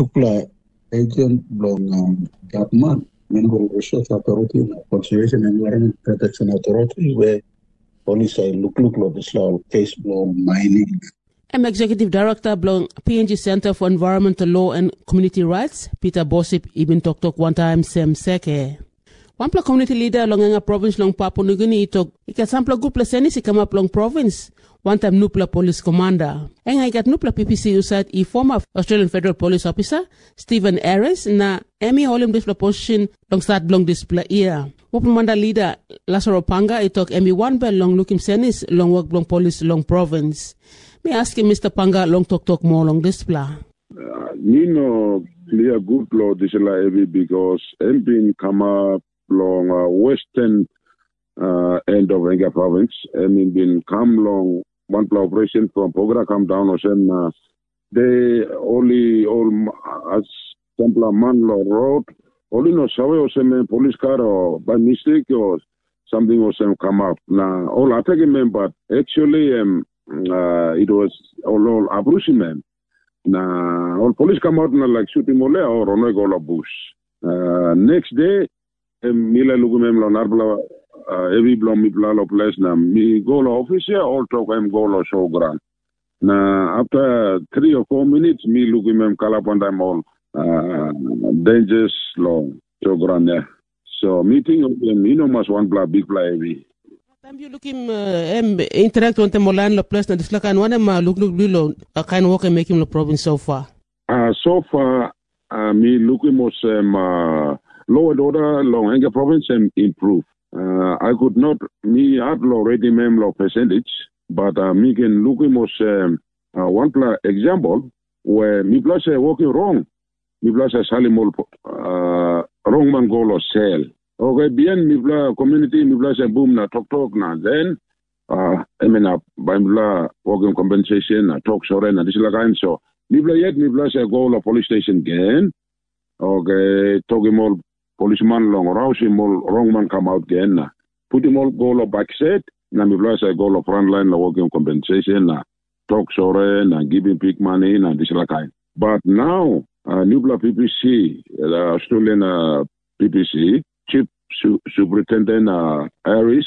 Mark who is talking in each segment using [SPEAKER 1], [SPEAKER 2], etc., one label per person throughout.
[SPEAKER 1] tukla agent belong government, Mineral Resource Authority, Conservation Environment Protection Authority, where police say look this law case belong mining.
[SPEAKER 2] I'm Executive Director belong PNG Center for Environmental Law and Community Rights, Peter Bossip, Ibn Tok one time Sem Seke. Wampla community leader long nga province long Papua New Guinea tok ikasampla gupla seni si kamap long province one time nupla police commander. Enga ikat nupla PPC usat I former Australian Federal Police Officer Stephen Ares na Emmy holim display position long start long display year. Wapumanda leader Lazaro Panga itok Emmy one bell long looking senis long work long police long province. May ask him Mr. Panga long talk more long display.
[SPEAKER 3] Nino clear good law this heavy because been come up long western end of Enga province. Been come long one operation from Pogra come down Ocean. They only all as Templar Manlo road. Only no sawe Ocean police car or by mistake or something Ocean come up. Now all attack him, but actually it was all abrushment. Now all police come out and like shooting mole or Ronogola bush. Next day Mila Lugumem Lonarbla every blom mi plalo place na mi golo officer all talk golo show grand. Na after 3 or 4 minutes mi lugumem kalapanda all dangerous long show grand yeah. So meeting of them mas one big play heavy.
[SPEAKER 2] Time you look him interact on the molan la place na dislakan one look bilo kind work and make him the province so far.
[SPEAKER 3] So far mi looking was law and order long Enga province and improve. I could not me already law percentage, but me can look him one example where me plus working wrong. Me plus salimol wrong man goal or sell. Okay, bien me plus community me plus boom na talk na then by working compensation na talk sore na this like so me plus yet me plus goal of police station again. Okay, talk him all policeman long rouse him all wrong man come out again na put him all goal of backset na me plus goal of front line la working compensation na talk sore na giving big money na this like but now Nubla PPC Australian PPC chief superintendent Harris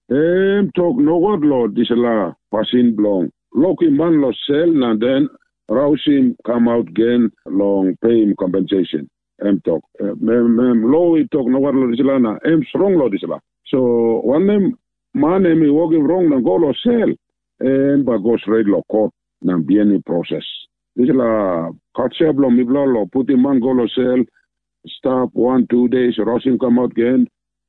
[SPEAKER 3] talk no word lord this la passing long lock him man lo sell and then rouse him come out again long pay him compensation talk low it talk no what lo disla na strong lo disla so one name man working wrong na go lo sell but go straight lo court na bien process disla catch lo mi lo put him man go lo sell stop 1-2 days rush him come out again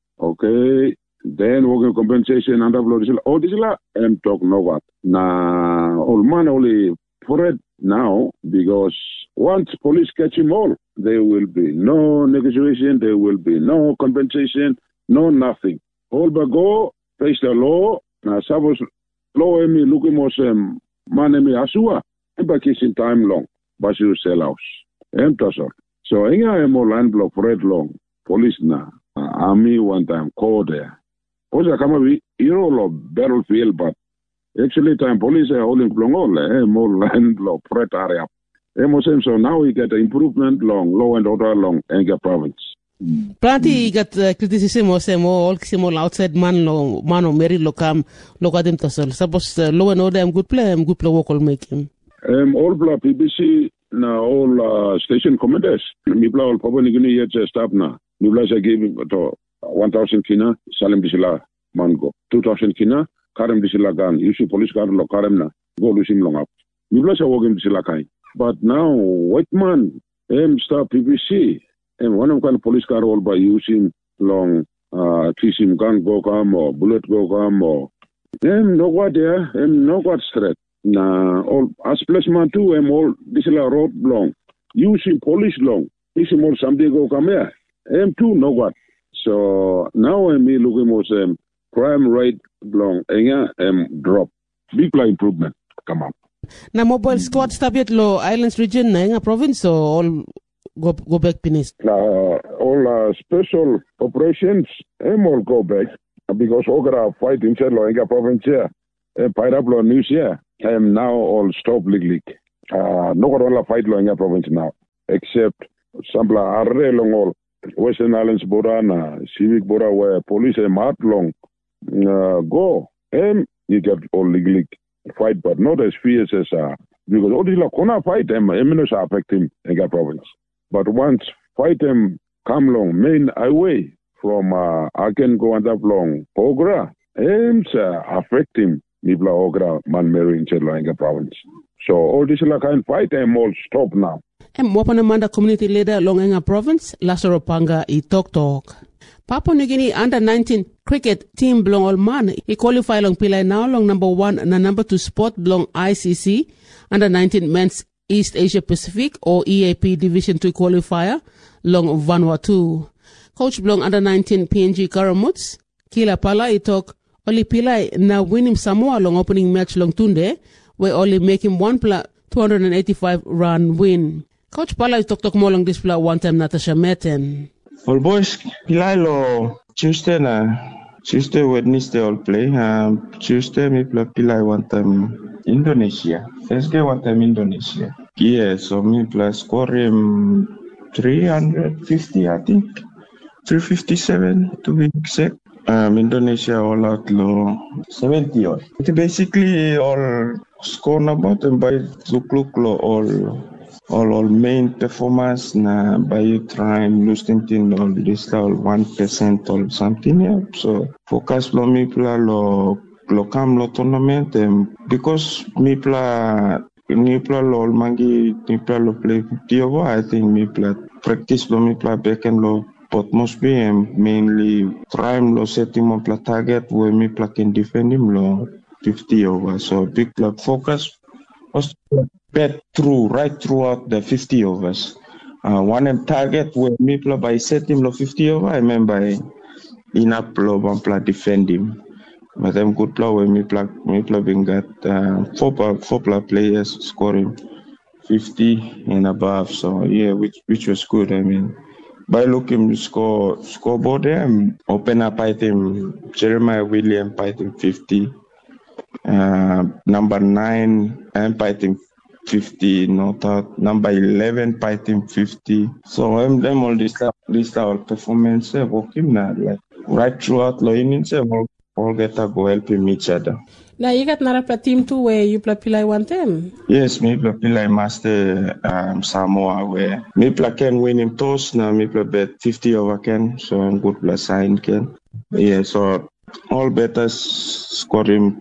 [SPEAKER 3] okay then working compensation and lo disla oh disla talk no what na all man only for it now because once police catch him all, there will be no negotiation, there will be no compensation, no nothing. All but go, face the law, now suppose law emi looking most man emi asua, and by kissing time long, but you sell house. So inga emo land block for it long, police na, army one time call there. Also come up hero of battlefield, but actually time police are holding long more land law threat area. So now we get improvement long law and order long Enga province.
[SPEAKER 2] Plenty got criticism or all outside man or Mary Locam Locadim Tassel. Suppose law and order good play work will make him.
[SPEAKER 3] All PBC now all station commanders. Mibla all probably gonna yet stop now. Mibla gave 1,000 kina, Salim Disila Mango. 2,000 kina, Karem Disila Gan. You see police car lo Karem na go lose him long up. Mibla working Disila Kai. But now, white man, start PPC, and one of kind of police car all by using long, kissing gun go come or bullet go come or, no what there, no what threat. Now, all, as placement too, all, this is a road long, using police long, this is more something go come here, too, no what. So now me looking more, crime rate long, drop, big improvement, come up.
[SPEAKER 2] Na mobile squad stabit lo islands region na nga province so all go back pinis.
[SPEAKER 3] All special operations all go back because ogra fight inside lo nga province here. Pineapple news here. Now all stop league. No one fight lo nga province now. except Sampla Arre long all Western Islands Borana, Civic Bora where police and Mart long go and you get all legally fight, but not as fierce as because all these Lakona fight them, eminence affect him in the province. But once fight them come long main highway from I can go and up long Ogra and affect him Nibla Ogra Man in Chedlainga province. So all this kind fight them all stop now.
[SPEAKER 2] And Wapanamanda community leader Longenga province, Lazaro Panga I Tok. Papua New Guinea under-19 cricket team belong all man. He qualify long Pilai now long number 1 and number 2 spot belong ICC under-19 men's East Asia Pacific or EAP Division 2 qualifier long Vanuatu. Coach belong under-19 PNG Karamuts. Kila Pala I talk only Pilai now win him Samoa long opening match long Tunde where only make him 285 run win. Coach Pala I talk more long display one time Natasha Meten.
[SPEAKER 4] All boys, Pilai lo Tuesday, Wednesday all play. Tuesday me play Pilai one time Indonesia. Thursday one time Indonesia. Yeah, so me play score him 350 I think. 357 to be exact. Indonesia all out low 70 all. It's basically all score about and by Zukluk all main performance na by time losing team all this all 1% or something, yeah. So focus lo me play lo kam lo tournament because me play lo mangi me play lo play 50 over. I think me play practice lo me play back and lo but must be mainly try lo set him on play target where me play can defend him lo 50 over. So big play focus was bet right throughout the 50 overs. One target where me play by set him lo 50 over. I remember enough lo one play defend him. But them good play where me play being got four players scoring 50 and above. So yeah, which was good. I mean, by looking scoreboard there, open up item Jeremiah William item 50. Number 9 and item 50, not out. Number 11 item 50. So them all this our performance working now like right throughout the innings all get to go helping each other.
[SPEAKER 2] Now you got another team too where you play Pilai one time.
[SPEAKER 4] Yes, me play Pilai Master Samoa where me play can win him toss now me play bet 50 over can so I'm good plus sign can. Yeah, so all betters score him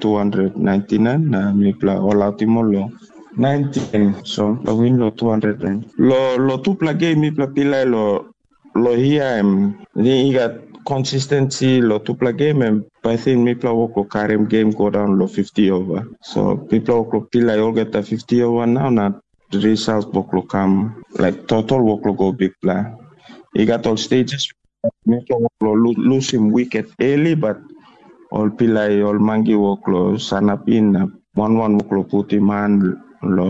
[SPEAKER 4] 299 me play all out him all 19 so the win lo 200 lo two play game me play Pilai lo here he got consistency lo two play game and I think me play work Karim game go down lo 50 over. So people work Pilai all get a 50 over now the result work come like total work go big play. He got all stages. Me play work lose him wicket early but all Pilai all mangi work lo sanapin 1-1 work lo put him on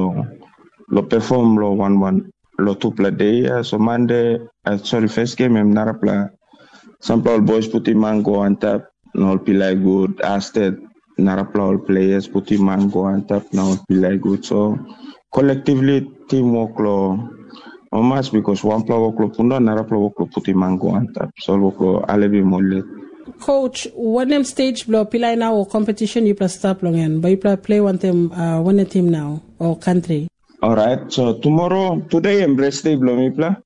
[SPEAKER 4] lo perform lo 1-1 lo two play day. So Monday first game I'm not play. Some all boys put him on go on top. No Pilai good. Asted Narapla all players put him on go on top. Now Pilai good. So collectively teamwork lo almost because one player work lo punda Narapla work lo put him on go on top. So work lo alebi molle.
[SPEAKER 2] Coach, what name stage blow Pilai now or competition you play start long and but you play one team now or country?
[SPEAKER 4] All right. So today I'm rest day blow me play.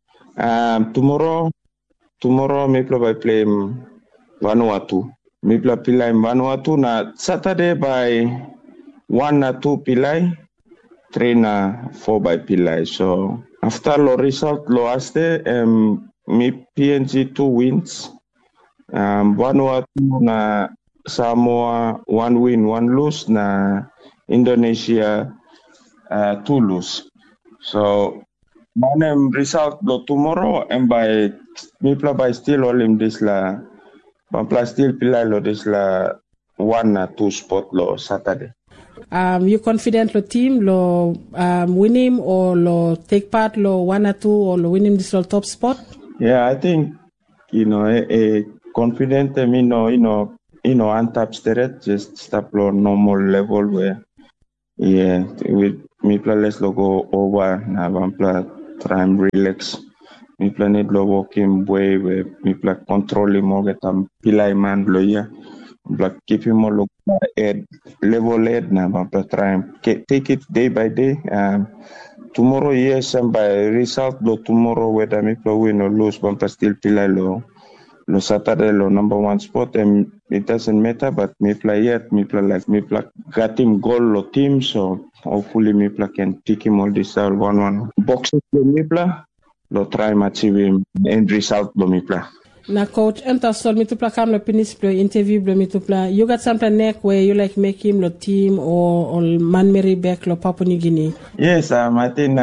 [SPEAKER 4] Tomorrow me play Vanuatu. Me play Pilai Vanuatu na Saturday by 1 na 2 Pilai, 3 na 4 by Pilai. So after lo result lo aste me PNG 2 wins. Vanuatu na Samoa 1 win 1 lose na Indonesia 2 lose. So manem result lo tomorrow and by me play by still all in this la play still Pilai lo this la 1 na 2 spot lo Saturday.
[SPEAKER 2] You confident lo team lo win him or lo take part lo 1 or 2 or lo win him this lo top spot?
[SPEAKER 4] Yeah, I think confident on top straight just stop lo normal level where with me play less lo go over na one play try and relax. Mi planet lo walking way where mi plan control him all get pilai man bloya. Black keep him all level head now, but try and take it day by day. Tomorrow, yes, and by result, though tomorrow, whether me play win or lose, but still pilai lo Saturday lo number one spot, and it doesn't matter. But me play yet, me play got him goal lo team, so hopefully me play can take him all this out 1-1 boxes lo me play, lo try and achieve him end result lo me play.
[SPEAKER 2] Now, coach, enta sol mi tupla kam lo pinis plo interview blo mi tupla. You got something neck where you like make him lo team or man Mary back lo Papua New Guinea?
[SPEAKER 4] Yes, I think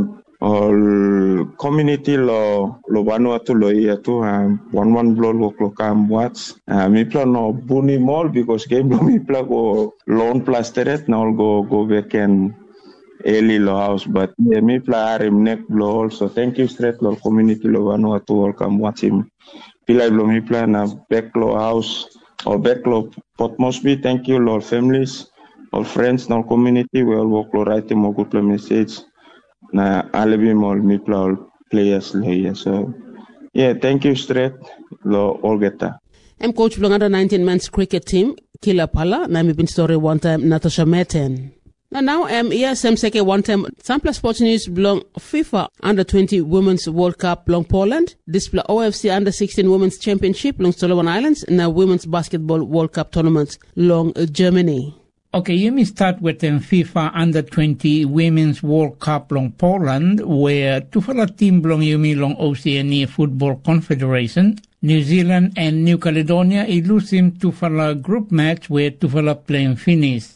[SPEAKER 4] all community lo Vanuatu lo iya tu 1-1 blow lo kam watch. Mi plan no buni mall because game lo mi plan go loan plasteret na all go back and early lo house, but yeah, mi plan arim neck blow also. Thank you straight lo community lo Vanuatu all come watch him. Pilai lo mi plan na back lo house or back lo Port Moresby. Thank you all families, all friends, all community. We all work lo write him good play message. Na alibim all mi plan all players lo yeah. So yeah, thank you straight lo all geta.
[SPEAKER 2] I'm coach belong under 19 men's cricket team. Kila Pala na mi bin story one time Natasha Meten. Now ESM seke one time Sampler Sports News belong FIFA Under 20 Women's World Cup belong Poland, display OFC Under 16 Women's Championship belong Solomon Islands, and now Women's Basketball World Cup tournament belong Germany.
[SPEAKER 5] Okay, let me start with the FIFA Under 20 Women's World Cup belong Poland, where Tufala team belong Yumi long Oceania Football Confederation. New Zealand and New Caledonia lose him Tufala group match where Tufala playing finish.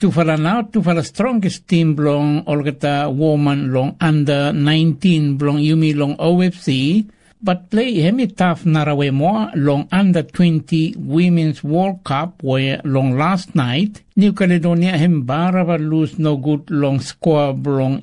[SPEAKER 5] Tufala strongest team belong Olgata woman long under 19 belong Yumi long OFC, but play hemi tough Narawe more long under 20 Women's World Cup where long last night New Caledonia hem barava lose no good long score belong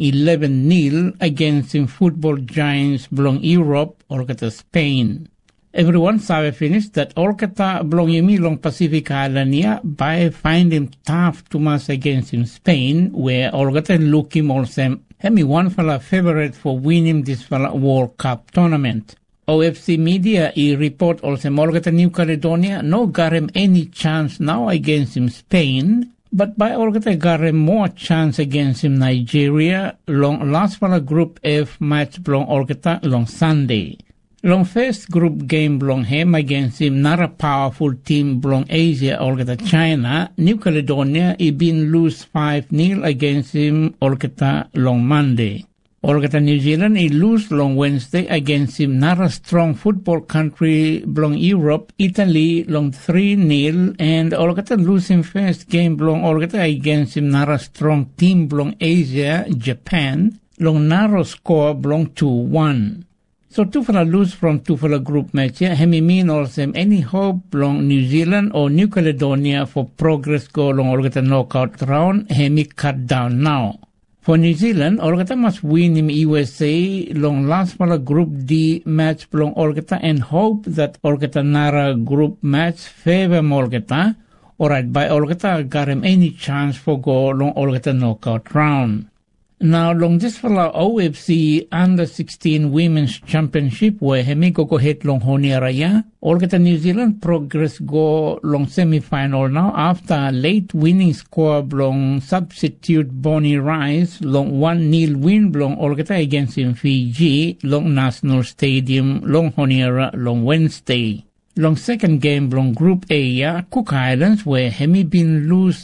[SPEAKER 5] 11-0 against in football giants belong Europe Olgata Spain. Everyone saw finish that Olkata belong Yumi long Pacific Islandia by find him tough to match against in Spain, where Olkata look him also hemi one fella favorite for winning this fella World Cup tournament. OFC media report also Olkata New Caledonia no got him any chance now against him Spain, but by Olkata got him more chance against him Nigeria long last fella Group F match belong Olkata long Sunday. Long first group game belong him against him not a powerful team belong Asia Olgata China. New Caledonia been lose 5-0 against him Olgata long Monday. Olgata New Zealand lose long Wednesday against him not a strong football country belong Europe Italy long 3-0, and Olgata lose him first game belong Olgata against him not a strong team belong Asia Japan long narrow score belong 2-1. So Tufala lose from Tufala group match. Hemi mean also any hope long New Zealand or New Caledonia for progress go long Olgata knockout round. Hemi cut down now. For New Zealand, Olgata must win in USA long last fala group D match belong Olgata and hope that Olgata Nara group match favor Olgata. Alright, by Olgata got him any chance for go long Olgata knockout round. Now, long this fella OFC Under 16 Women's Championship where hemi go head long Honiaraya. Olgata New Zealand progress go long semi-final now after late winning score long substitute Bonnie Rice long 1-0 win long Olgata against in Fiji long National Stadium long Honiara long Wednesday. Long second game long Group A, Cook Islands, where hemi been lose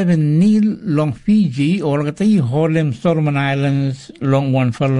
[SPEAKER 5] 11-0 long Fiji, Olgata Holem Solomon Islands long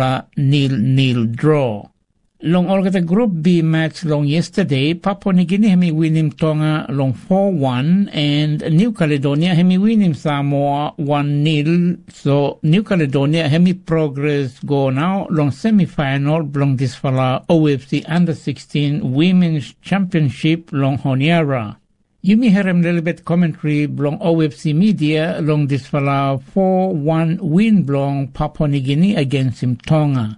[SPEAKER 5] 1-0 draw. Long Olgata Group B match long yesterday, Papua New Guinea hemi win him Tonga long 4-1, and New Caledonia hemi win him Samoa 1-0. So New Caledonia hemi progress go now long semi-final long this fella OFC Under 16 Women's Championship long Honiara. You may hear a little bit commentary long OFC media long this fella 4-1 win long Papua New Guinea against him Tonga.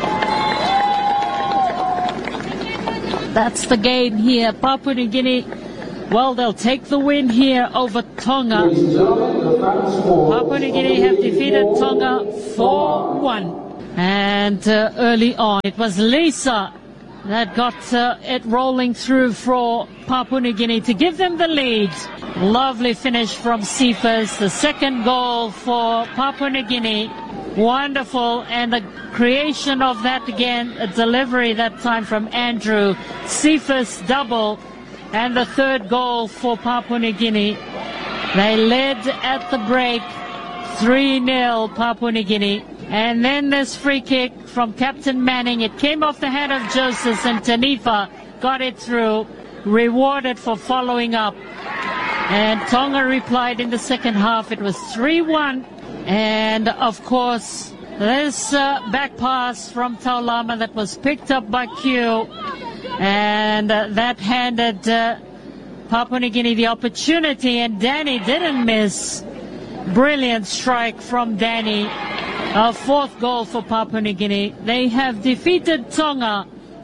[SPEAKER 6] That's the game here. Papua New Guinea, well, they'll take the win here over Tonga. Papua New Guinea have defeated Tonga 4-1. And early on, it was Lisa that got it rolling through for Papua New Guinea to give them the lead. Lovely finish from Cephas, the second goal for Papua New Guinea. Wonderful, and the creation of that again, a delivery that time from Andrew. Cephas double, and the third goal for Papua New Guinea. They led at the break 3-0 Papua New Guinea. And then this free kick from Captain Manning. It came off the head of Joseph, and Tanifa got it through, rewarded for following up. And Tonga replied in the second half. It was 3-1. And of course, this back pass from Taulama that was picked up by Q. And that handed Papua New Guinea the opportunity. And Danny didn't miss. Brilliant strike from Danny. A fourth goal for Papua New Guinea. They have defeated Tonga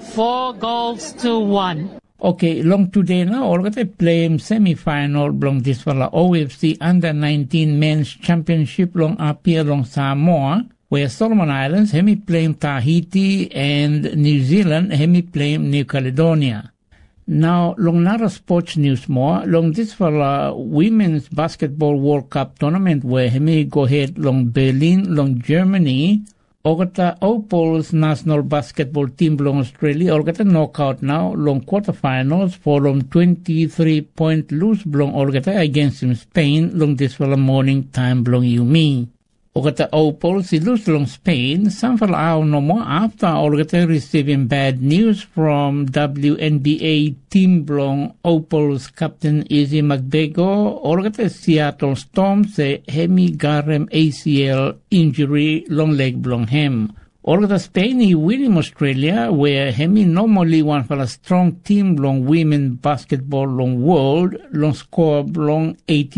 [SPEAKER 6] 4-1.
[SPEAKER 5] Okay, long today now, all got a play semi-final long this fella OFC Under-19 Men's Championship long up here long Samoa, where Solomon Islands hemi playing Tahiti and New Zealand hemi playing New Caledonia. Now, long another sports news more, long this fella Women's Basketball World Cup tournament where hemi go ahead long Berlin, long Germany, Ogata Opal's national basketball team long Australia, Ogata knockout now, long quarterfinals for long 23-point lose long Ogata against Spain, long this fella morning time long Yumi. Ogata Opal si lose long Spain, some fella out no more after Ogata receiving bad news from WNBA team long Opal's captain Izzy McBego. Ogata Seattle Storm se hemi garem ACL injury long leg long hem. Ogata Spain he winning Australia where hemi normally one fella strong team long women basketball long world long score long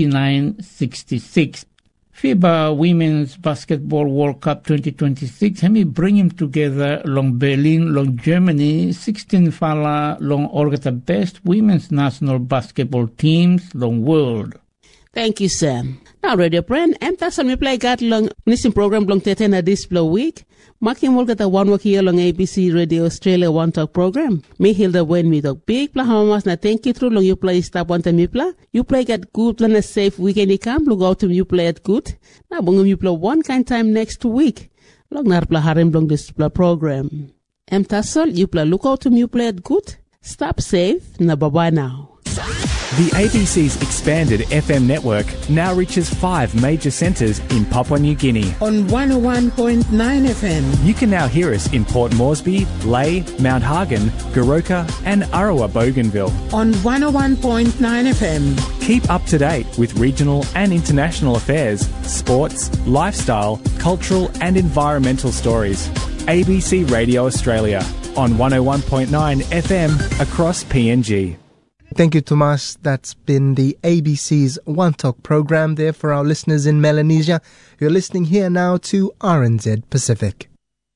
[SPEAKER 5] 89-66. FIBA Women's Basketball World Cup 2026, hemi bring him together long Berlin, long Germany, 16 fala long Olgata best women's national basketball teams long world.
[SPEAKER 2] Thank you, Sam. Now, Radio Brand, that's on me play got long listening program long tetena display week. Making work at the one work here long ABC Radio Australia One Talk program. Me Hilda when me talk big plahamas na thank you through long you play stop one time you play. You play get good plan a safe weekend you come look out to you play it good. Now bungum you play one kind time next week. Long nar play harem long display program. Tasol you play look out to you play it good. Stop safe na bye bye now.
[SPEAKER 7] The ABC's expanded FM network now reaches 5 major centres in Papua New Guinea.
[SPEAKER 8] On 101.9 FM.
[SPEAKER 7] You can now hear us in Port Moresby, Lae, Mount Hagen, Goroka and Arawa Bougainville.
[SPEAKER 8] On 101.9 FM.
[SPEAKER 7] Keep up to date with regional and international affairs, sports, lifestyle, cultural and environmental stories. ABC Radio Australia on 101.9 FM across PNG.
[SPEAKER 9] Thank you, Tomas. That's been the ABC's One Talk program there for our listeners in Melanesia. You're listening here now to RNZ Pacific.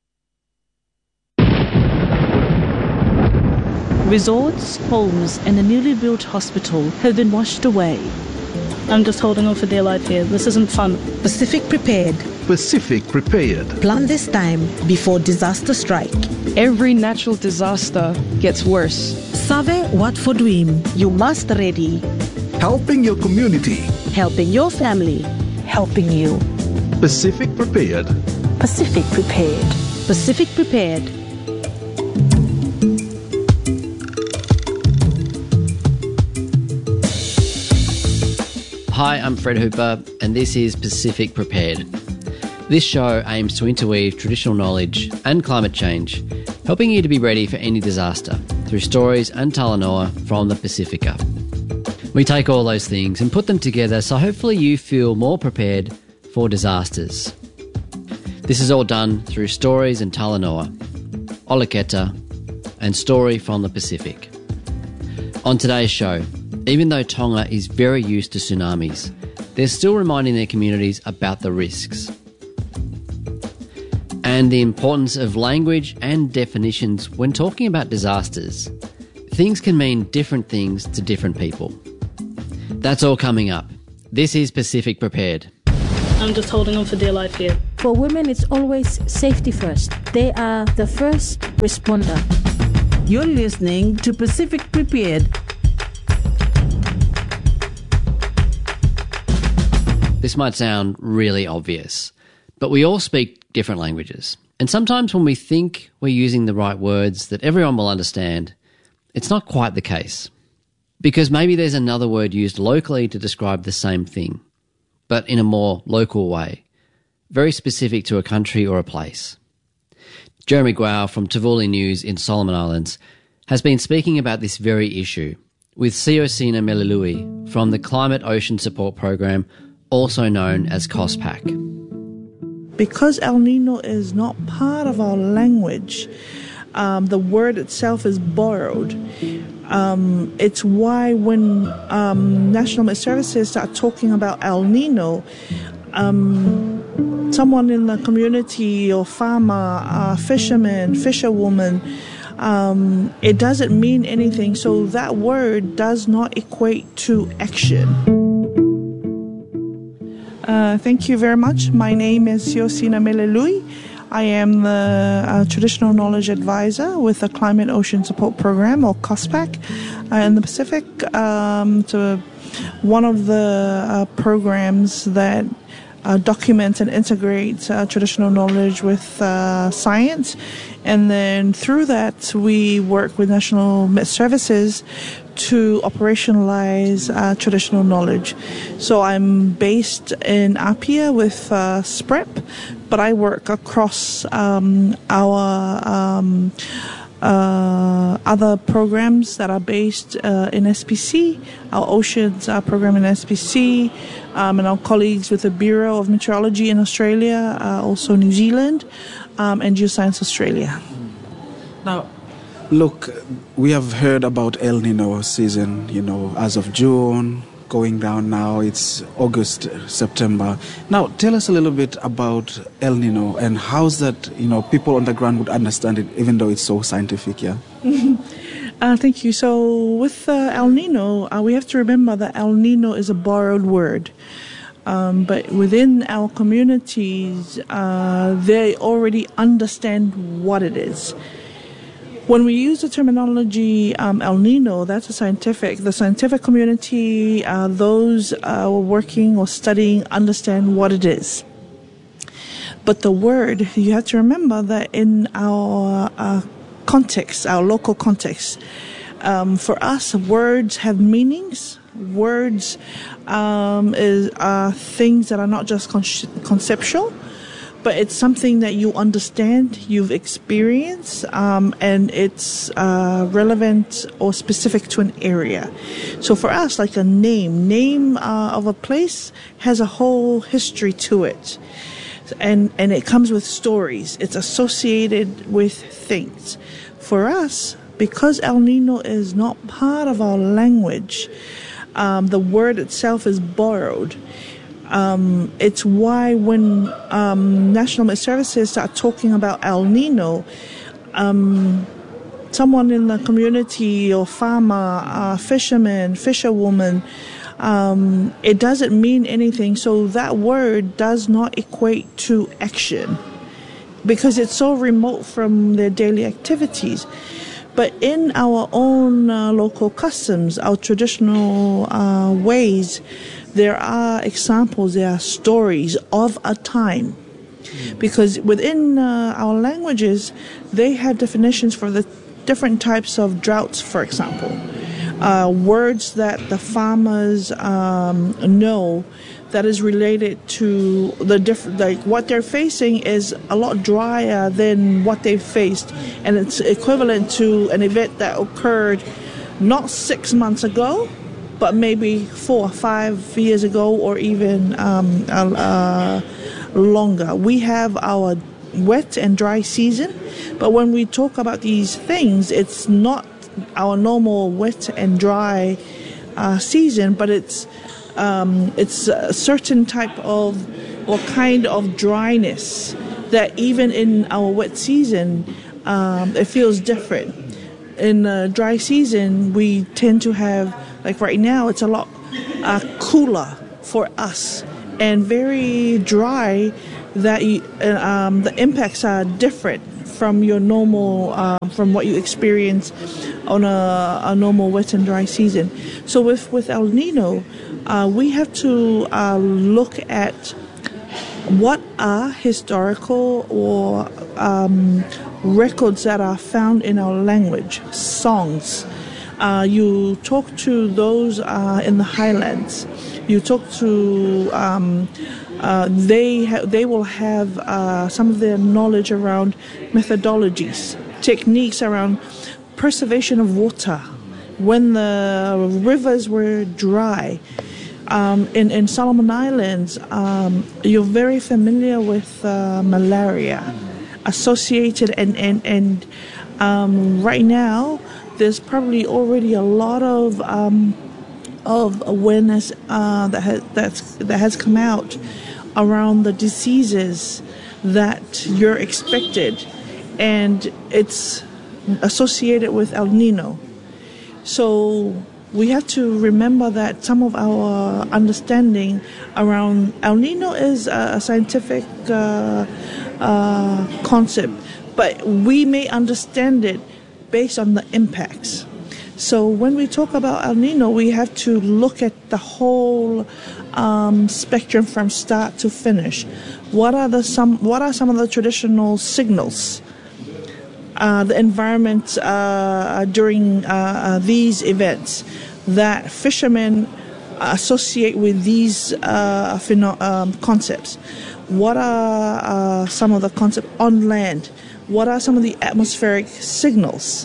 [SPEAKER 10] Resorts, homes and a newly built hospital have been washed away.
[SPEAKER 11] I'm just holding on for dear life here. This isn't fun.
[SPEAKER 12] Pacific Prepared.
[SPEAKER 13] Pacific Prepared.
[SPEAKER 12] Plan this time before disaster strike.
[SPEAKER 14] Every natural disaster gets worse.
[SPEAKER 12] Save Wat for Dream. You must ready.
[SPEAKER 13] Helping your community.
[SPEAKER 12] Helping your family. Helping you.
[SPEAKER 13] Pacific Prepared.
[SPEAKER 12] Pacific Prepared.
[SPEAKER 10] Pacific Prepared.
[SPEAKER 15] Hi, I'm Fred Hooper, and this is Pacific Prepared. This show aims to interweave traditional knowledge and climate change, helping you to be ready for any disaster through stories and talanoa from the Pacifica. We take all those things and put them together so hopefully you feel more prepared for disasters. This is all done through stories and talanoa, olaketa, and story from the Pacific. On today's show, even though Tonga is very used to tsunamis, they're still reminding their communities about the risks and the importance of language and definitions when talking about disasters. Things can mean different things to different people. That's all coming up. This is Pacific Prepared.
[SPEAKER 11] I'm just holding on for dear life here.
[SPEAKER 16] For women, it's always safety first. They are the first responder.
[SPEAKER 12] You're listening to Pacific Prepared.
[SPEAKER 15] This might sound really obvious, but we all speak different languages. And sometimes when we think we're using the right words that everyone will understand, it's not quite the case. Because maybe there's another word used locally to describe the same thing, but in a more local way, very specific to a country or a place. Jeremy Guo from Tavuli News in Solomon Islands has been speaking about this very issue with Siosina Melilui from the Climate Ocean Support Program, also known as COSPAC.
[SPEAKER 17] Because El Nino is not part of our language, the word itself is borrowed. It's why when National Met Services start talking about El Nino, someone in the community or farmer, fisherman, fisherwoman, it doesn't mean anything. So that word does not equate to action. Thank you very much. My name is Siosina Melilui. I am the Traditional Knowledge Advisor with the Climate Ocean Support Program, or COSPAC, in the Pacific. So one of the programs that documents and integrates traditional knowledge with science. And then through that, we work with National Met Services to operationalize traditional knowledge. So I'm based in Apia with SPREP, but I work across our other programs that are based in SPC, our Oceans program in SPC, and our colleagues with the Bureau of Meteorology in Australia, also New Zealand, and Geoscience Australia.
[SPEAKER 18] Now, look, we have heard about El Nino season, as of June, going down now, it's August, September. Now, tell us a little bit about El Nino and how's that, people on the ground would understand it, even though it's so scientific, yeah?
[SPEAKER 17] Thank you. So with El Nino, we have to remember that El Nino is a borrowed word. But within our communities, they already understand what it is. When we use the terminology El Nino, that's the scientific community, those working or studying understand what it is. But the word, you have to remember that in our context, our local context, for us, words have meanings. Words are things that are not just conceptual, but it's something that you understand, you've experienced, and it's relevant or specific to an area. So for us, like a name of a place has a whole history to it. And it comes with stories. It's associated with things. For us, because El Nino is not part of our language, the word itself is borrowed. It's why when National Met Services start talking about El Nino, someone in the community or farmer, fisherman, fisherwoman, it doesn't mean anything. So that word does not equate to action because it's so remote from their daily activities. But in our own local customs, our traditional ways, there are examples, there are stories of a time. Because within our languages, they have definitions for the different types of droughts, for example. Words that the farmers know that is related to the different, like what they're facing is a lot drier than what they've faced, and it's equivalent to an event that occurred not 6 months ago, but maybe 4 or 5 years ago, or even longer. We have our wet and dry season, but when we talk about these things, it's not our normal wet and dry season, but it's a certain type of or kind of dryness that even in our wet season it feels different. In dry season, we tend to have, like right now, it's a lot cooler for us and very dry, that the impacts are different from your normal, from what you experience on a normal wet and dry season. So with El Nino, we have to look at what are historical or records that are found in our language, songs. You talk to those in the highlands. You talk to they will have some of their knowledge around methodologies, techniques around preservation of water when the rivers were dry. In Solomon Islands, you're very familiar with malaria associated, and right now there's probably already a lot of awareness that has come out around the diseases that you're expected, and it's associated with El Nino. So we have to remember that some of our understanding around El Nino is a scientific concept, but we may understand it based on the impacts. So when we talk about El Nino, we have to look at the whole spectrum from start to finish. What are some of the traditional signals? The environment during these events that fishermen associate with these concepts. What are some of the concepts on land? What are some of the atmospheric signals?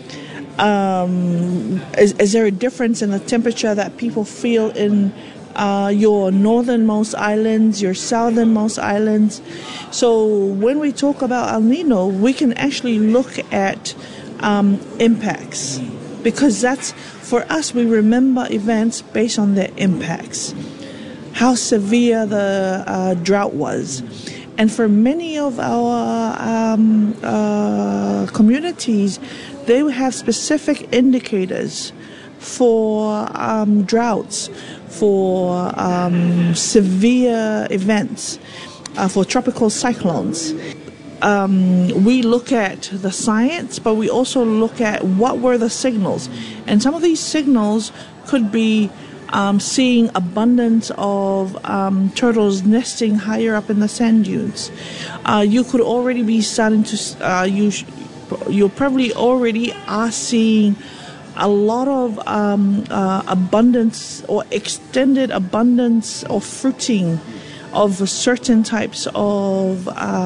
[SPEAKER 17] Is there a difference in the temperature that people feel in your northernmost islands, your southernmost islands? So when we talk about El Nino, we can actually look at impacts, because that's, for us, we remember events based on their impacts, how severe the drought was. And for many of our communities, they will have specific indicators for droughts, for severe events, for tropical cyclones. We look at the science, but we also look at what were the signals. And some of these signals could be seeing abundance of turtles nesting higher up in the sand dunes. You could already be starting to, you probably already are seeing a lot of abundance or extended abundance or fruiting of certain types of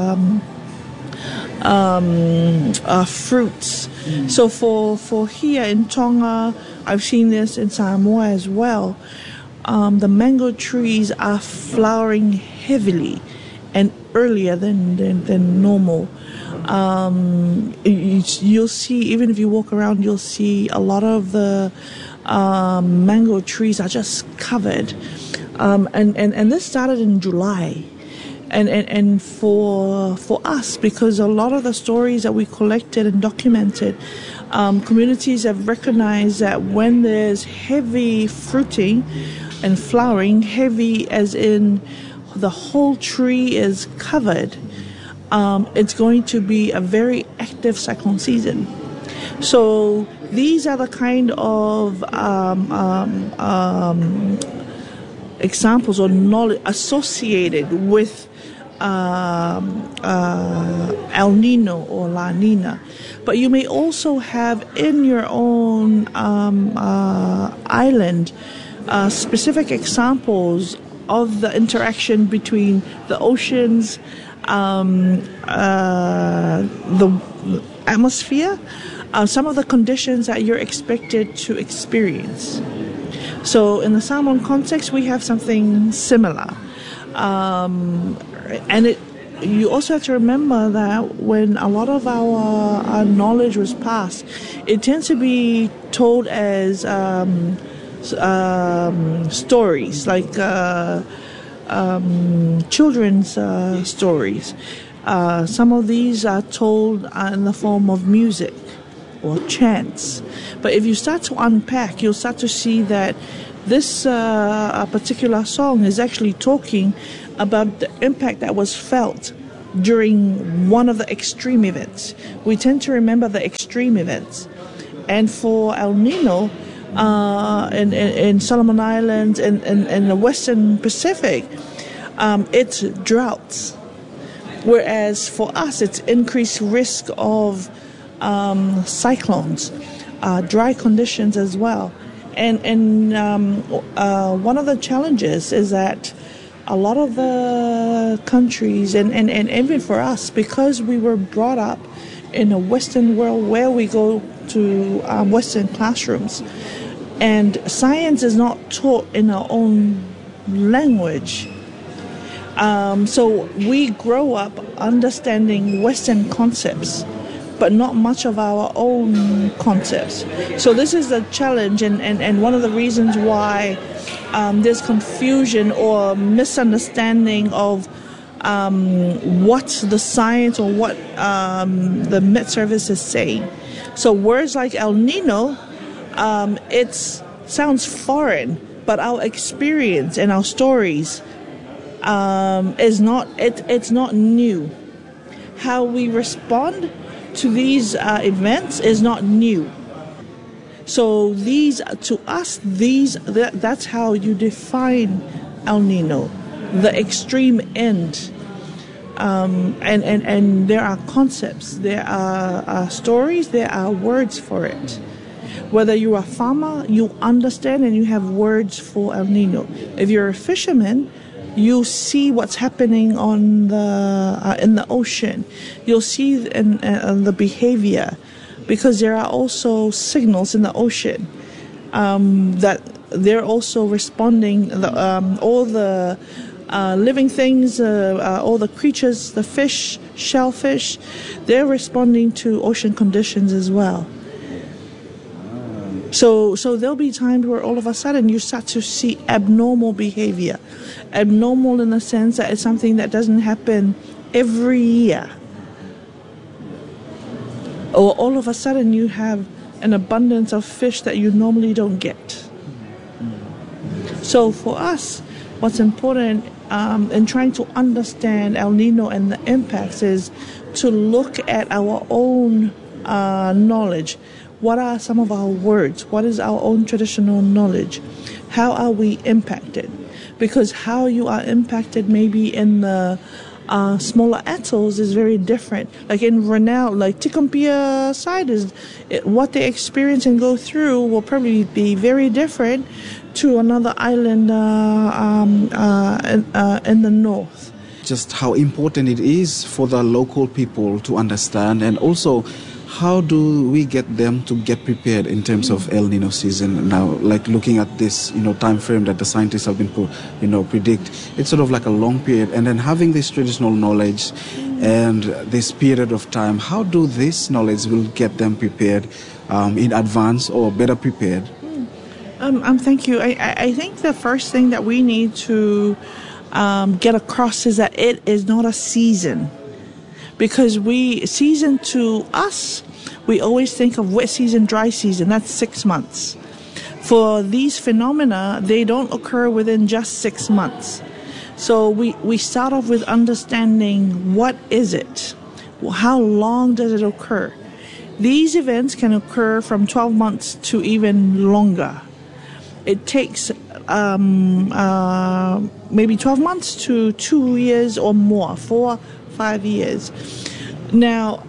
[SPEAKER 17] fruits. So for here in Tonga, I've seen this in Samoa as well. The mango trees are flowering heavily and earlier than normal. You'll see, even if you walk around, you'll see a lot of the mango trees are just covered. And this started in July. And for us, because a lot of the stories that we collected and documented, communities have recognized that when there's heavy fruiting and flowering, heavy as in the whole tree is covered, it's going to be a very active cyclone season. So these are the kind of examples or knowledge associated with El Nino or La Nina. But you may also have in your own island specific examples of the interaction between the oceans, the atmosphere, some of the conditions that you're expected to experience. So in the Samoan context, we have something similar. And you also have to remember that when a lot of our knowledge was passed, it tends to be told as stories, like children's stories. Some of these are told in the form of music. or chance. But if you start to unpack, you'll start to see that this particular song is actually talking about the impact that was felt during one of the extreme events. We tend to remember the extreme events. And for El Nino, in Solomon Islands and in the Western Pacific, it's droughts. Whereas for us, it's increased risk of cyclones, dry conditions as well. And one of the challenges is that a lot of the countries, and even for us, because we were brought up in a Western world where we go to Western classrooms, and science is not taught in our own language. So we grow up understanding Western concepts, but not much of our own concepts. So this is a challenge, and one of the reasons why there's confusion or misunderstanding of what the science or what the Met Service is saying. So words like El Nino, it sounds foreign, but our experience and our stories is not. It's not new. How we respond to these events is not new. So to us, that's how you define El Nino, the extreme end. And there are concepts, there are stories, there are words for it. Whether you're a farmer, you understand and you have words for El Nino. If you're a fisherman, you see what's happening on in the ocean. You'll see the behavior, because there are also signals in the ocean that they're also responding. All the living things, all the creatures, the fish, shellfish, they're responding to ocean conditions as well. So there'll be times where all of a sudden you start to see abnormal behavior. Abnormal in the sense that it's something that doesn't happen every year. Or all of a sudden you have an abundance of fish that you normally don't get. So for us, what's important in trying to understand El Nino and the impacts is to look at our own knowledge. What are some of our words? What is our own traditional knowledge? How are we impacted? Because how you are impacted maybe in the smaller atolls is very different. Like in Renau, like Tikumpia side, what they experience and go through will probably be very different to another island in the north.
[SPEAKER 18] Just how important it is for the local people to understand, and also how do we get them to get prepared in terms of El Nino season now? Like looking at this, time frame that the scientists have been predict, it's sort of like a long period, and then having this traditional knowledge and this period of time, how do this knowledge will get them prepared in advance or better prepared?
[SPEAKER 17] Thank you. I think the first thing that we need to get across is that it is not a season. Because season to us, we always think of wet season, dry season. That's 6 months. For these phenomena, they don't occur within just 6 months. So we start off with understanding what is it? How long does it occur? These events can occur from 12 months to even longer. It takes maybe 12 months to 2 years or more, 4-5 years. Now,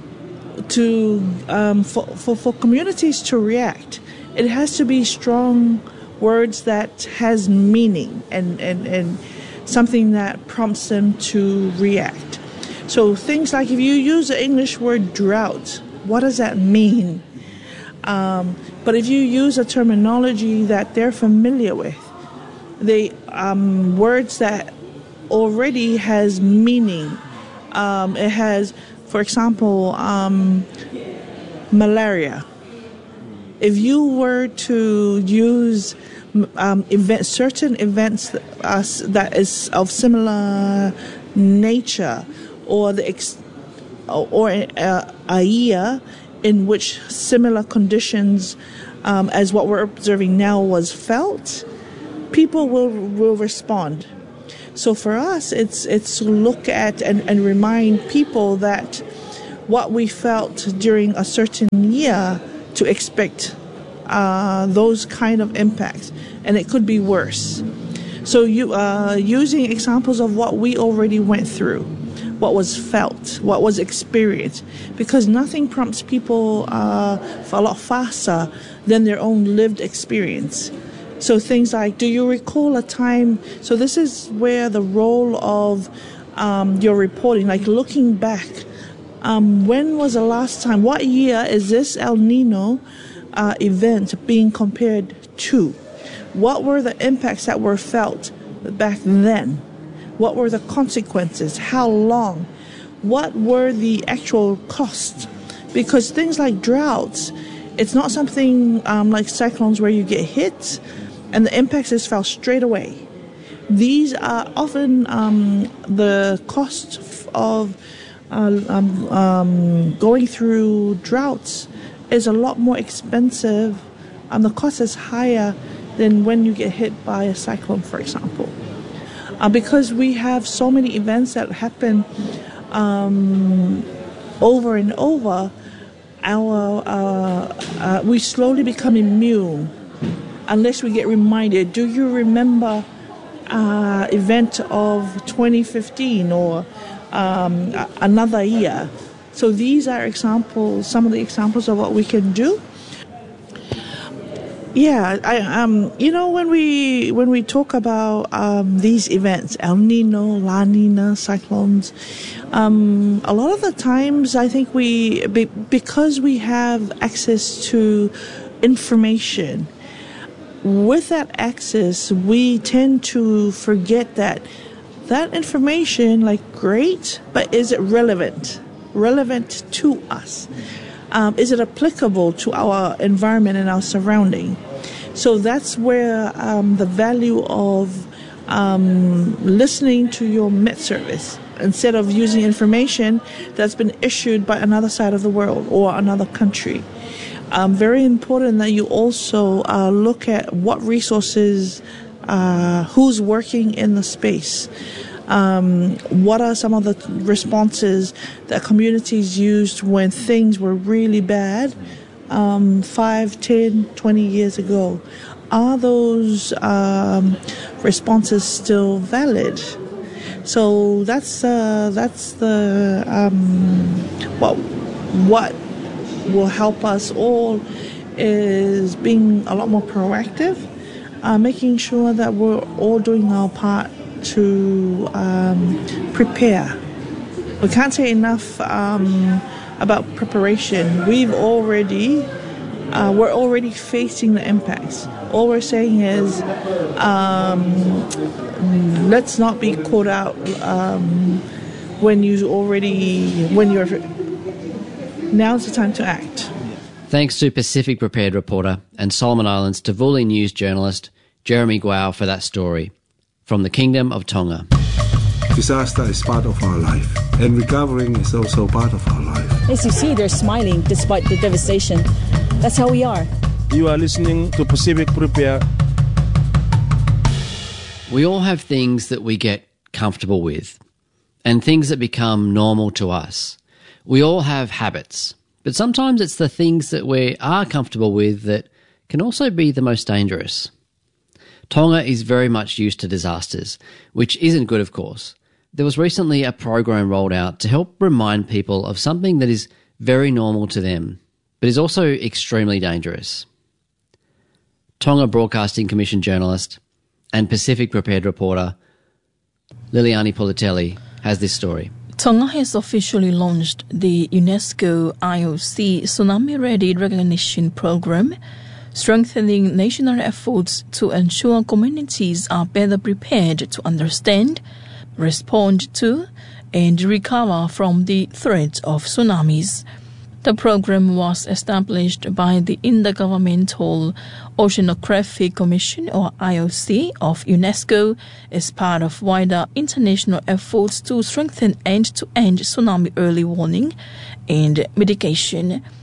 [SPEAKER 17] for communities to react, it has to be strong words that has meaning and something that prompts them to react. So things like if you use the English word drought, what does that mean? But if you use a terminology that they're familiar with, words that already has meaning. It has, for example, malaria. If you were to use certain events that is of similar nature, or a year, in which similar conditions as what we're observing now was felt, people will respond. So for us, it's to look at and remind people that what we felt during a certain year, to expect those kind of impacts, and it could be worse. So using examples of what we already went through, what was felt, what was experienced, because nothing prompts people for a lot faster than their own lived experience. So things like, do you recall a time? So this is where the role of your reporting, like looking back, when was the last time, what year is this El Nino event being compared to? What were the impacts that were felt back then? What were the consequences? How long? What were the actual costs? Because things like droughts, it's not something like cyclones where you get hit and the impacts is felt straight away. These are often the cost of going through droughts is a lot more expensive, and the cost is higher than when you get hit by a cyclone, for example. Because we have so many events that happen over and over, we slowly become immune unless we get reminded. Do you remember event of 2015 or another year? So these are examples, some of the examples of what we can do. Yeah, when we talk about these events, El Nino, La Nina, cyclones, a lot of the times I think because we have access to information, with that access, we tend to forget that information, like, great, but is it relevant to us? Is it applicable to our environment and our surrounding? So that's where the value of listening to your Met Service instead of using information that's been issued by another side of the world or another country. Very important that you also look at what resources, who's working in the space. What are some of the responses that communities used when things were really bad 5, 10, 20 years ago? Are those responses still valid? So that's the what will help us all is being a lot more proactive, making sure that we're all doing our part to prepare. We can't say enough about preparation. We're already facing the impacts. All we're saying is let's not be caught out now's the time to act.
[SPEAKER 15] Thanks to Pacific Prepared reporter and Solomon Islands Tavuli News journalist Jeremy Guao for that story. From the Kingdom of Tonga.
[SPEAKER 19] Disaster is part of our life, and recovering is also part of our life.
[SPEAKER 20] As you see, they're smiling despite the devastation. That's how we are.
[SPEAKER 21] You are listening to Pacific Prepare.
[SPEAKER 15] We all have things that we get comfortable with, and things that become normal to us. We all have habits, but sometimes it's the things that we are comfortable with that can also be the most dangerous. Tonga is very much used to disasters, which isn't good, of course. There was recently a program rolled out to help remind people of something that is very normal to them, but is also extremely dangerous. Tonga Broadcasting Commission journalist and Pacific Prepared reporter Liliani Politelli has this story.
[SPEAKER 10] Tonga has officially launched the UNESCO IOC Tsunami Ready Recognition Program, strengthening national efforts to ensure communities are better prepared to understand, respond to, and recover from the threat of tsunamis. The program was established by the Intergovernmental Oceanographic Commission, or IOC, of UNESCO as part of wider international efforts to strengthen end-to-end tsunami early warning and mitigation.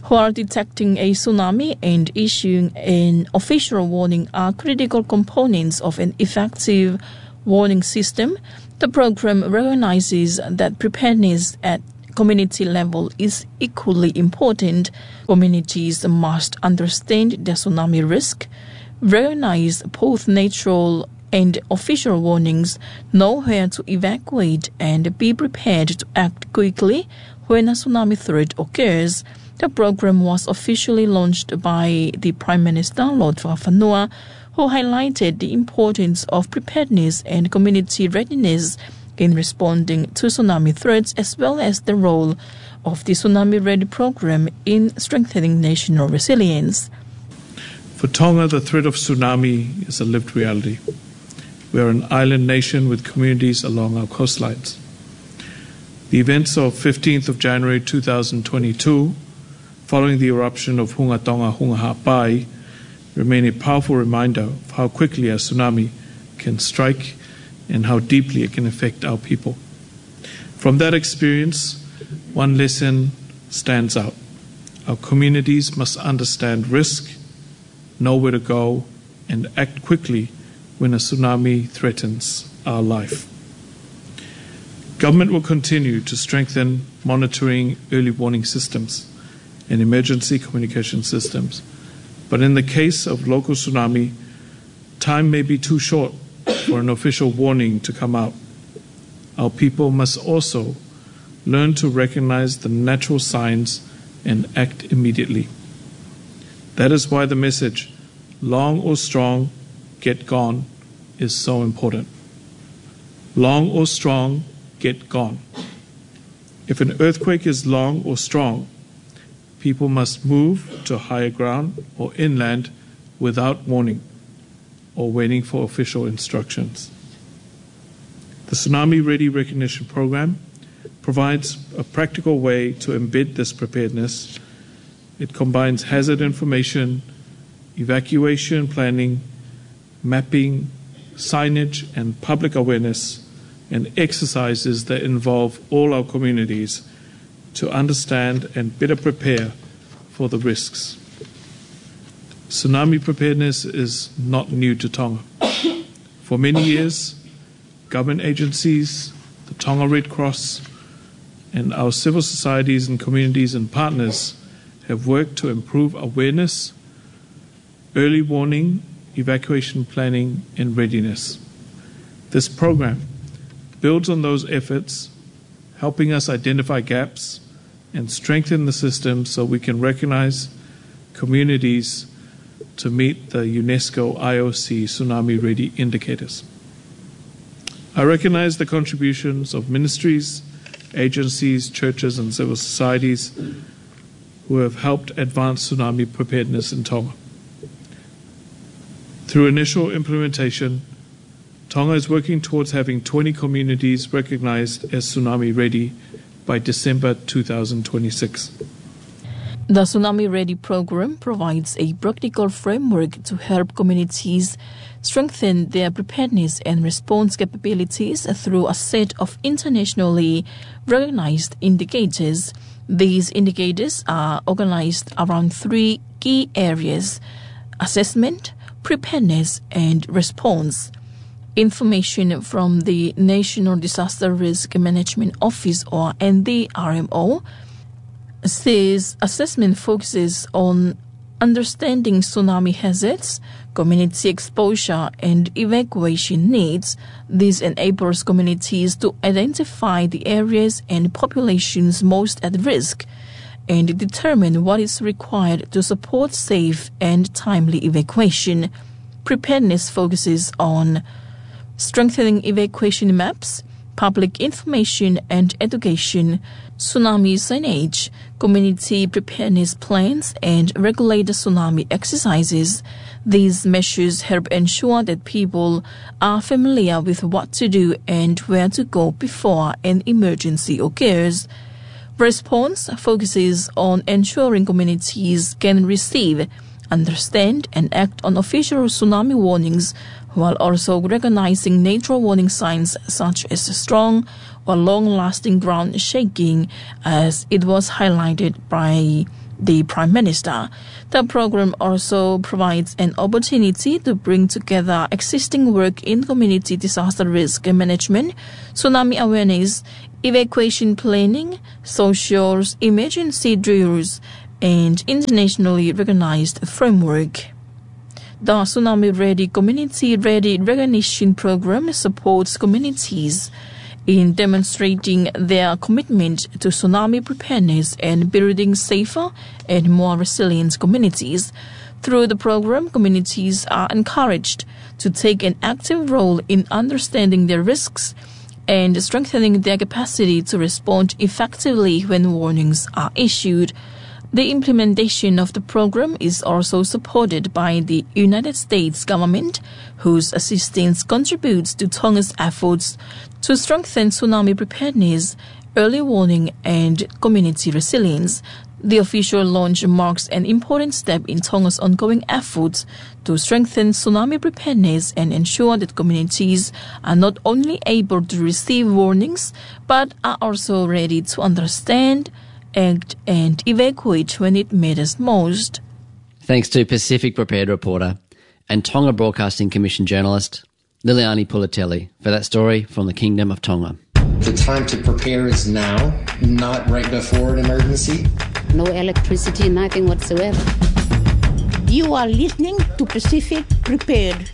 [SPEAKER 10] while detecting a tsunami and issuing an official warning are critical components of an effective warning system. The program recognizes that preparedness at community level is equally important. Communities must understand the tsunami risk, recognize both natural and official warnings, know where to evacuate, and be prepared to act quickly when a tsunami threat occurs. The program was officially launched by the Prime Minister, Lord Fafanua, who highlighted the importance of preparedness and community readiness in responding to tsunami threats, as well as the role of the Tsunami Ready program in strengthening national resilience.
[SPEAKER 1] For Tonga, the threat of tsunami is a lived reality. We are an island nation with communities along our coastlines. The events of 15th of January 2022, following the eruption of Hunga Tonga Hunga Ha'apai, remain a powerful reminder of how quickly a tsunami can strike and how deeply it can affect our people. From that experience, one lesson stands out. Our communities must understand risk, know where to go, and act quickly when a tsunami threatens our life. Government will continue to strengthen monitoring, early warning systems and emergency communication systems. But in the case of local tsunami, time may be too short for an official warning to come out. Our people must also learn to recognize the natural signs and act immediately. That is why the message, long or strong, get gone, is so important. Long or strong, get gone. If an earthquake is long or strong, people must move to higher ground or inland without warning or waiting for official instructions. The Tsunami Ready Recognition Program provides a practical way to embed this preparedness. It combines hazard information, evacuation planning, mapping, signage, and public awareness, and exercises that involve all our communities to understand and better prepare for the risks. Tsunami preparedness is not new to Tonga. For many years, government agencies, the Tonga Red Cross, and our civil societies and communities and partners have worked to improve awareness, early warning, evacuation planning, and readiness. This program builds on those efforts, helping us identify gaps and strengthen the system so we can recognize communities to meet the UNESCO IOC Tsunami Ready indicators. I recognize the contributions of ministries, agencies, churches, and civil societies who have helped advance tsunami preparedness in Tonga. Through initial implementation, Tonga is working towards having 20 communities recognized as tsunami ready by December 2026.
[SPEAKER 10] The Tsunami Ready program provides a practical framework to help communities strengthen their preparedness and response capabilities through a set of internationally recognized indicators. These indicators are organized around three key areas: assessment, preparedness, and response. Information from the National Disaster Risk Management Office, or NDRMO, says assessment focuses on understanding tsunami hazards, community exposure, and evacuation needs. This enables communities to identify the areas and populations most at risk and determine what is required to support safe and timely evacuation. Preparedness focuses on strengthening evacuation maps, public information and education, tsunami signage, community preparedness plans, and regulated tsunami exercises. These measures help ensure that people are familiar with what to do and where to go before an emergency occurs. Response focuses on ensuring communities can receive, understand, and act on official tsunami warnings, while also recognizing natural warning signs such as strong or long-lasting ground shaking, as it was highlighted by the Prime Minister. The program also provides an opportunity to bring together existing work in community disaster risk management, tsunami awareness, evacuation planning, social emergency drills, and internationally recognized framework. The Tsunami Ready Community Ready Recognition Program supports communities in demonstrating their commitment to tsunami preparedness and building safer and more resilient communities. Through the program, communities are encouraged to take an active role in understanding their risks and strengthening their capacity to respond effectively when warnings are issued. The implementation of the program is also supported by the United States government, whose assistance contributes to Tonga's efforts to strengthen tsunami preparedness, early warning, and community resilience. The official launch marks an important step in Tonga's ongoing efforts to strengthen tsunami preparedness and ensure that communities are not only able to receive warnings, but are also ready to understand, act, and evacuate when it matters most.
[SPEAKER 15] Thanks to Pacific Prepared reporter and Tonga Broadcasting Commission journalist Liliani Pulitelli for that story from the Kingdom of Tonga.
[SPEAKER 3] The time to prepare is now, not right before an emergency.
[SPEAKER 22] No electricity, nothing whatsoever.
[SPEAKER 12] You are listening to Pacific Prepared.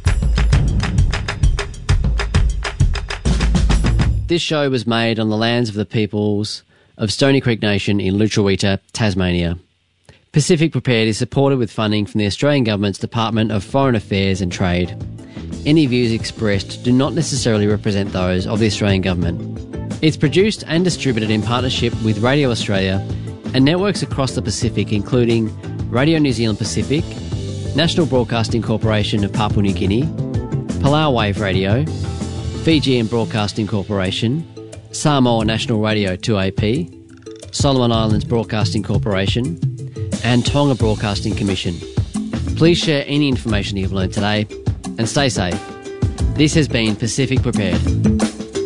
[SPEAKER 15] This show was made on the lands of the peoples of Stony Creek Nation in Lutruwita, Tasmania. Pacific Prepared is supported with funding from the Australian Government's Department of Foreign Affairs and Trade. Any views expressed do not necessarily represent those of the Australian Government. It's produced and distributed in partnership with Radio Australia and networks across the Pacific, including Radio New Zealand Pacific, National Broadcasting Corporation of Papua New Guinea, Palau Wave Radio, Fijian Broadcasting Corporation, Samoa National Radio 2AP, Solomon Islands Broadcasting Corporation, and Tonga Broadcasting Commission. Please share any information you've learned today and stay safe. This has been Pacific Prepared.